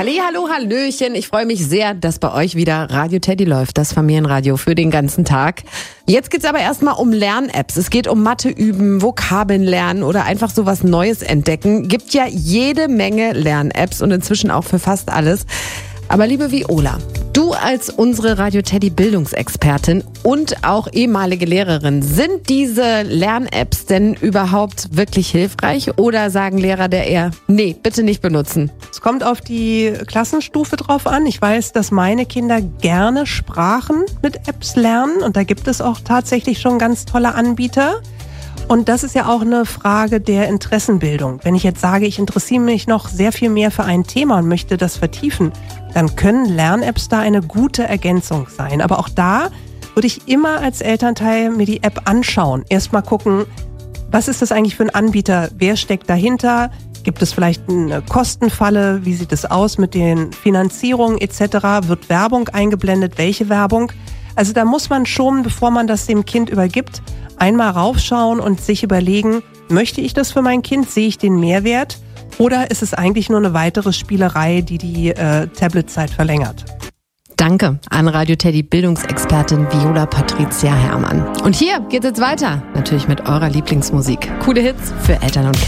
Hallihallo, Hallöchen. Ich freue mich sehr, dass bei euch wieder Radio Teddy läuft, das Familienradio für den ganzen Tag. Jetzt geht's aber erstmal um Lern-Apps. Es geht um Mathe üben, Vokabeln lernen oder einfach so was Neues entdecken. Gibt ja jede Menge Lern-Apps und inzwischen auch für fast alles. Aber liebe Viola, du als unsere Radio Teddy Bildungsexpertin und auch ehemalige Lehrerin, sind diese Lern-Apps denn überhaupt wirklich hilfreich oder sagen Lehrer der eher, nee, bitte nicht benutzen? Es kommt auf die Klassenstufe drauf an. Ich weiß, dass meine Kinder gerne Sprachen mit Apps lernen und da gibt es auch tatsächlich schon ganz tolle Anbieter. Und das ist ja auch eine Frage der Interessenbildung. Wenn ich jetzt sage, ich interessiere mich noch sehr viel mehr für ein Thema und möchte das vertiefen, dann können Lern-Apps da eine gute Ergänzung sein. Aber auch da würde ich immer als Elternteil mir die App anschauen. Erstmal gucken, was ist das eigentlich für ein Anbieter? Wer steckt dahinter? Gibt es vielleicht eine Kostenfalle? Wie sieht es aus mit den Finanzierungen etc.? Wird Werbung eingeblendet? Welche Werbung? Also da muss man schon, bevor man das dem Kind übergibt, einmal raufschauen und sich überlegen, möchte ich das für mein Kind? Sehe ich den Mehrwert? Oder ist es eigentlich nur eine weitere Spielerei, die Tabletzeit verlängert? Danke an Radio Teddy Bildungsexpertin Viola Patricia Herrmann. Und hier geht's jetzt weiter, natürlich mit eurer Lieblingsmusik. Coole Hits für Eltern und Kinder.